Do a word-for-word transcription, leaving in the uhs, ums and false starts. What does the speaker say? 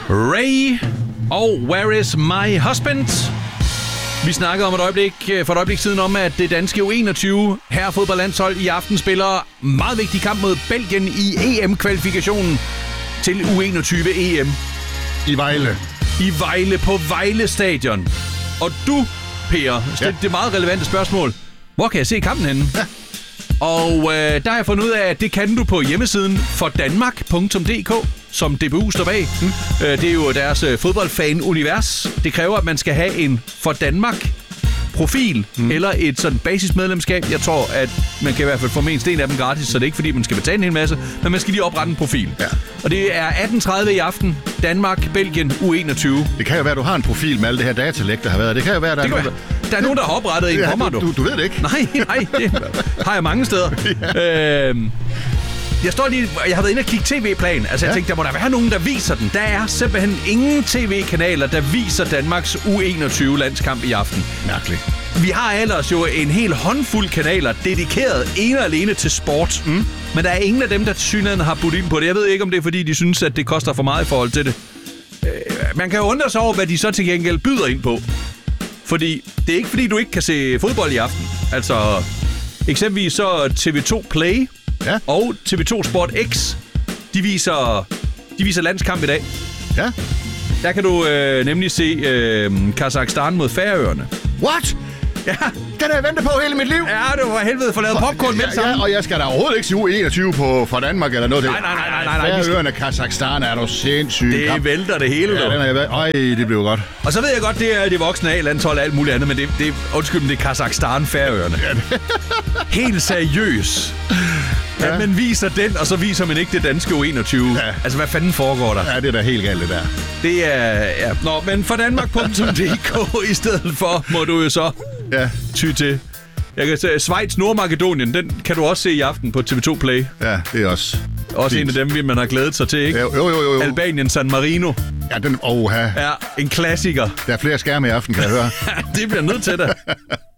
Ray og Where is my husband? Vi snakkede om et øjeblik, for et øjeblik siden om, at det danske U enogtyve herrefodboldlandshold i aften spiller meget vigtig kamp mod Belgien i E M-kvalifikationen til U enogtyve E M. I Vejle. I Vejle på Vejle Stadion. Og du, Per, stillede ja. det meget relevante spørgsmål. Hvor kan jeg se kampen henne? Ja. Og øh, der har jeg fundet ud af, at det kan du på hjemmesiden for danmark punktum d k, som D B U står bag. Mm. Øh, det er jo deres øh, fodboldfan-univers. Det kræver, at man skal have en for Danmark profil, mm. eller et sådan basismedlemskab. Jeg tror, at man kan i hvert fald få mindst en af dem gratis, så det er ikke, fordi man skal betale en hel masse, men man skal lige oprette en profil. Ja. Og det er atten tredive i aften. Danmark, Belgien, U enogtyve. Det kan jo være, at du har en profil med alle det her datalæk, der har været. Det kan jo være, at der det er nogen, der... der er nogen, der har oprettet en ja, på mig, du, du. Du ved det ikke? Nej, nej, det har jeg mange steder. Ja. Øhm, jeg står lige... Jeg har været inde og kigge tv-plan. Altså, jeg ja. tænkte, der må der være nogen, der viser den. Der er simpelthen ingen tv-kanaler, der viser Danmarks U enogtyve-landskamp i aften. Mærkeligt. Vi har ellers jo en hel håndfuld kanaler dedikeret ene og alene til sport. Mm. Men der er ingen af dem, der tilsyneladende har budt ind på det. Jeg ved ikke, om det er, fordi de synes, at det koster for meget i forhold til det. Øh, man kan jo undre sig over, hvad de så til gengæld byder ind på. Fordi det er ikke, fordi du ikke kan se fodbold i aften. Altså, eksempelvis så T V to Play ja. og T V to Sport X, de viser, de viser landskamp i dag. Ja. Der kan du øh, nemlig se øh, Kazakhstan mod Færøerne. What? Ja. Den har jeg ventet på hele mit liv. Ja, det var helvede for lavet popcorn med sammen. Ja, og jeg skal da overhovedet ikke se U enogtyve på, for Danmark eller noget. Nej, nej, nej, nej, nej. Færøerne, Kazakhstan er du sindssygt. Det kamp. Vælter det hele, ja, du. Den har jeg været. Øj, det blev godt. Og så ved jeg godt, det er det voksne A-landshold og alt muligt andet, men det, det, undskyld, det er Kazakhstan, Færøerne. Ja, det. Helt seriøs. Ja. At man viser den, og så viser man ikke det danske U enogtyve. Ja. Altså, hvad fanden foregår der? Ja, det er da helt galt, det der. Det er... Ja. Nå, men for danmark punktum d k i stedet for, må du jo så ja. ty til. Jeg kan sige, Schweiz Nordmakedonien, den kan du også se i aften på T V to Play. Ja, det er også... Også fint. En af dem, man har glædet sig til, ikke? Jo, jo, jo. jo. Albanien, San Marino. Ja, den... Oha. Ja, en klassiker. Der er flere skærme i aften, kan jeg høre. Det bliver nødt til det.